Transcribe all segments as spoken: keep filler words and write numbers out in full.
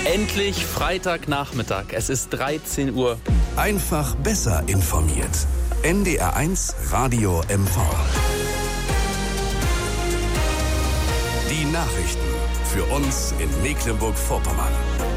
Endlich Freitagnachmittag. Es ist dreizehn Uhr. Einfach besser informiert. N D R eins Radio M V. Die Nachrichten für uns in Mecklenburg-Vorpommern.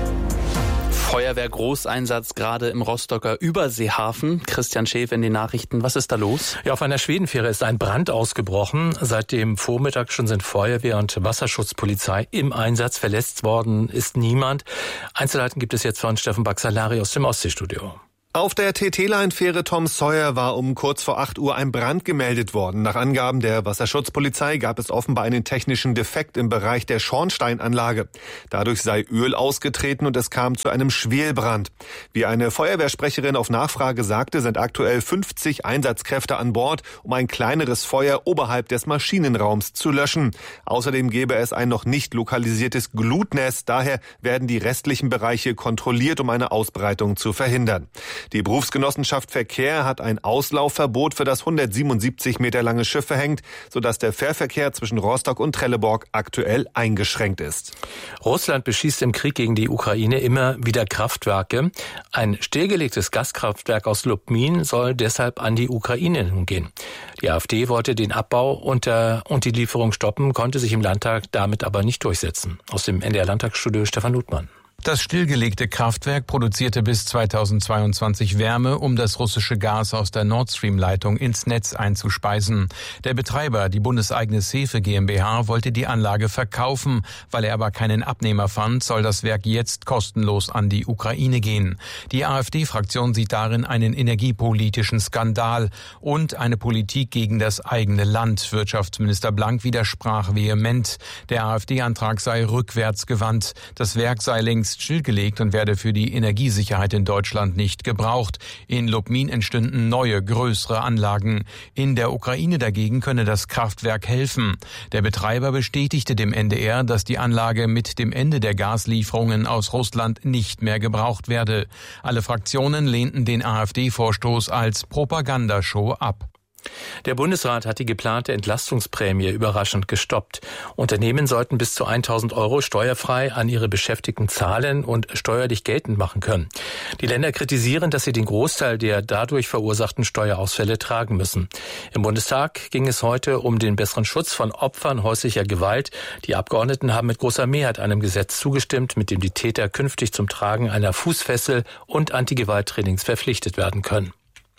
Feuerwehr-Großeinsatz gerade im Rostocker Überseehafen. Christian Schäfer in den Nachrichten. Was ist da los? Ja, auf einer Schwedenfähre ist ein Brand ausgebrochen. Seit dem Vormittag schon sind Feuerwehr und Wasserschutzpolizei im Einsatz. Verletzt worden ist niemand. Einzelheiten gibt es jetzt von Steffen Baxalari aus dem Ostseestudio. Auf der T T-Line-Fähre Tom Sawyer war um kurz vor acht Uhr ein Brand gemeldet worden. Nach Angaben der Wasserschutzpolizei gab es offenbar einen technischen Defekt im Bereich der Schornsteinanlage. Dadurch sei Öl ausgetreten und es kam zu einem Schwelbrand. Wie eine Feuerwehrsprecherin auf Nachfrage sagte, sind aktuell fünfzig Einsatzkräfte an Bord, um ein kleineres Feuer oberhalb des Maschinenraums zu löschen. Außerdem gäbe es ein noch nicht lokalisiertes Glutnest. Daher werden die restlichen Bereiche kontrolliert, um eine Ausbreitung zu verhindern. Die Berufsgenossenschaft Verkehr hat ein Auslaufverbot für das hundertsiebenundsiebzig Meter lange Schiff verhängt, sodass der Fährverkehr zwischen Rostock und Trelleborg aktuell eingeschränkt ist. Russland beschießt im Krieg gegen die Ukraine immer wieder Kraftwerke. Ein stillgelegtes Gaskraftwerk aus Lubmin soll deshalb an die Ukraine gehen. Die AfD wollte den Abbau und, der, und die Lieferung stoppen, konnte sich im Landtag damit aber nicht durchsetzen. Aus dem N D R-Landtagsstudio Stefan Ludmann. Das stillgelegte Kraftwerk produzierte bis zweitausendzweiundzwanzig Wärme, um das russische Gas aus der Nord Stream-Leitung ins Netz einzuspeisen. Der Betreiber, die bundeseigene Sefe GmbH, wollte die Anlage verkaufen. Weil er aber keinen Abnehmer fand, soll das Werk jetzt kostenlos an die Ukraine gehen. Die AfD-Fraktion sieht darin einen energiepolitischen Skandal und eine Politik gegen das eigene Land. Wirtschaftsminister Blank widersprach vehement. Der AfD-Antrag sei rückwärtsgewandt. Das Werk sei längst stillgelegt und werde für die Energiesicherheit in Deutschland nicht gebraucht. In Lubmin entstünden neue, größere Anlagen. In der Ukraine dagegen könne das Kraftwerk helfen. Der Betreiber bestätigte dem N D R, dass die Anlage mit dem Ende der Gaslieferungen aus Russland nicht mehr gebraucht werde. Alle Fraktionen lehnten den AfD-Vorstoß als Propagandashow ab. Der Bundesrat hat die geplante Entlastungsprämie überraschend gestoppt. Unternehmen sollten bis zu tausend Euro steuerfrei an ihre Beschäftigten zahlen und steuerlich geltend machen können. Die Länder kritisieren, dass sie den Großteil der dadurch verursachten Steuerausfälle tragen müssen. Im Bundestag ging es heute um den besseren Schutz von Opfern häuslicher Gewalt. Die Abgeordneten haben mit großer Mehrheit einem Gesetz zugestimmt, mit dem die Täter künftig zum Tragen einer Fußfessel und Antigewalttrainings verpflichtet werden können.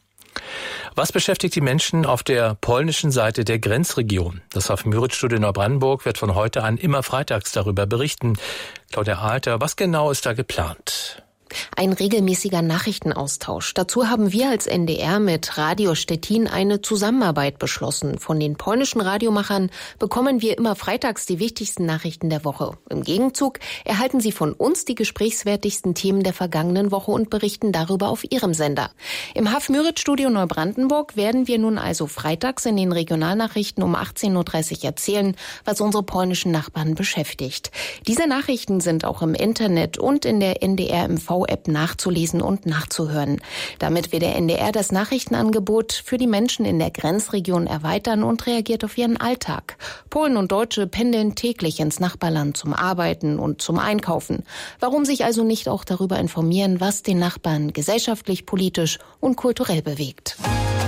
Was beschäftigt die Menschen auf der polnischen Seite der Grenzregion? Das Hafen-Müritz-Studio Neubrandenburg wird von heute an immer freitags darüber berichten. Claudia Alter, was genau ist da geplant? Ein regelmäßiger Nachrichtenaustausch. Dazu haben wir als N D R mit Radio Stettin eine Zusammenarbeit beschlossen. Von den polnischen Radiomachern bekommen wir immer freitags die wichtigsten Nachrichten der Woche. Im Gegenzug erhalten sie von uns die gesprächswertigsten Themen der vergangenen Woche und berichten darüber auf ihrem Sender. Im Hafen-Müritz-Studio Neubrandenburg werden wir nun also freitags in den Regionalnachrichten um achtzehn Uhr dreißig erzählen, was unsere polnischen Nachbarn beschäftigt. Diese Nachrichten sind auch im Internet und in der N D R M V App nachzulesen und nachzuhören. Damit will der N D R das Nachrichtenangebot für die Menschen in der Grenzregion erweitern und reagiert auf ihren Alltag. Polen und Deutsche pendeln täglich ins Nachbarland zum Arbeiten und zum Einkaufen. Warum sich also nicht auch darüber informieren, was den Nachbarn gesellschaftlich, politisch und kulturell bewegt?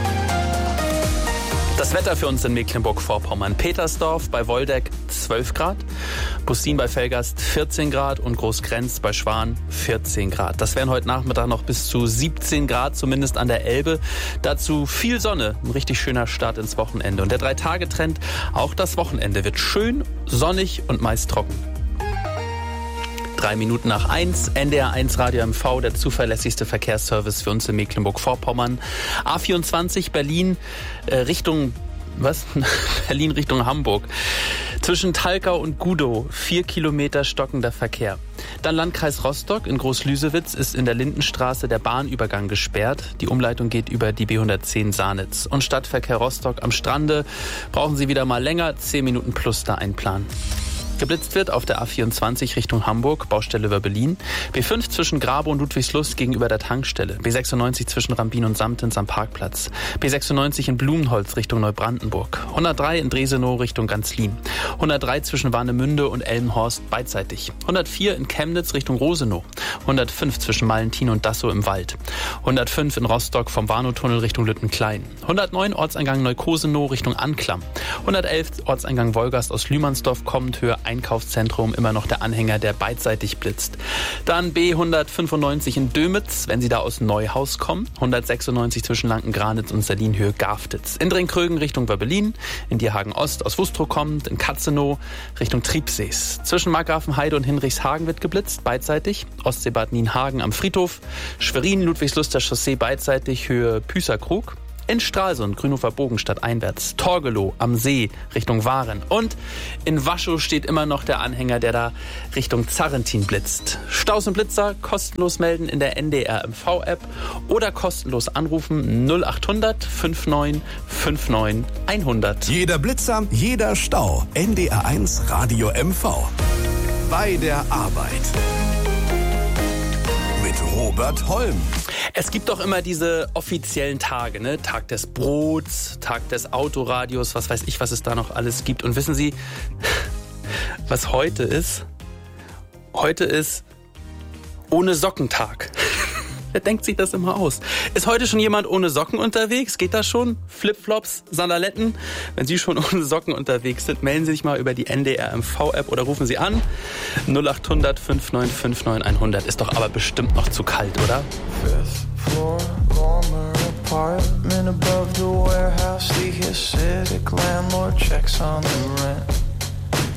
Das Wetter für uns in Mecklenburg-Vorpommern. Petersdorf bei Woldeck zwölf Grad, Bustin bei Velgast vierzehn Grad und Großgrenz bei Schwan vierzehn Grad. Das wären heute Nachmittag noch bis zu siebzehn Grad, zumindest an der Elbe. Dazu viel Sonne, ein richtig schöner Start ins Wochenende. Und der Drei-Tage-Trend, auch das Wochenende wird schön, sonnig und meist trocken. Drei Minuten nach eins, N D R eins Radio M V, der zuverlässigste Verkehrsservice für uns in Mecklenburg-Vorpommern. A vierundzwanzig Berlin äh, Richtung, was? Berlin Richtung Hamburg. Zwischen Talkau und Gudow, vier Kilometer stockender Verkehr. Dann Landkreis Rostock in Groß-Lüsewitz ist in der Lindenstraße der Bahnübergang gesperrt. Die Umleitung geht über die B hundertzehn Sahnitz. Und Stadtverkehr Rostock am Strande brauchen Sie wieder mal länger, zehn Minuten plus da einplanen. Geblitzt wird auf der A vierundzwanzig Richtung Hamburg, Baustelle über Berlin. B fünf zwischen Grabow und Ludwigslust gegenüber der Tankstelle. B sechsundneunzig zwischen Rambin und Samtens am Parkplatz. B sechsundneunzig in Blumenholz Richtung Neubrandenburg. hundertdrei in Dresenow Richtung Ganzlin. hundertdrei zwischen Warnemünde und Elmhorst beidseitig. hundertvier in Chemnitz Richtung Rosenow. hundertfünf zwischen Malentin und Dassow im Wald. hundertfünf in Rostock vom Warnow-Tunnel Richtung Lüttenklein. hundertneun Ortseingang Neukosenow Richtung Anklam. hundertelf Ortseingang Wolgast aus Lühmannsdorf kommend Höhe Einkaufszentrum, immer noch der Anhänger, der beidseitig blitzt. Dann B hundertfünfundneunzig in Dömitz, wenn Sie da aus Neuhaus kommen. hundertsechsundneunzig zwischen Lanken-Granitz und Berlin-Höhe Garftitz. In Dringkrögen Richtung Berlin. In Dierhagen-Ost aus Wustrow kommend. In Katzenow Richtung Triebsees. Zwischen Markgrafenheide und Hinrichshagen wird geblitzt, beidseitig. Ostseebad Nienhagen am Friedhof. Schwerin, Ludwigsluster Chaussee beidseitig, Höhe Püßerkrug. In Stralsund, Grünhofer Bogenstadt einwärts, Torgelow am See Richtung Waren. Und in Waschow steht immer noch der Anhänger, der da Richtung Zarrentin blitzt. Staus und Blitzer kostenlos melden in der N D R M V-App oder kostenlos anrufen null acht hundert neunundfünfzig neunundfünfzig hundert. Jeder Blitzer, jeder Stau. N D R eins Radio M V. Bei der Arbeit. Mit Robert Holm. Es gibt doch immer diese offiziellen Tage, ne? Tag des Brots, Tag des Autoradios, was weiß ich, was es da noch alles gibt. Und wissen Sie, was heute ist? Heute ist ohne Sockentag. Wer denkt sich das immer aus? Ist heute schon jemand ohne Socken unterwegs? Geht das schon? Flipflops, Sandaletten? Wenn Sie schon ohne Socken unterwegs sind, melden Sie sich mal über die N D R M V-App oder rufen Sie an null acht hundert fünfundneunzig fünfundneunzig hundert. Ist doch aber bestimmt noch zu kalt, oder? Fifth floor, warmer apartment above the warehouse. The acidic landlord checks on the rent.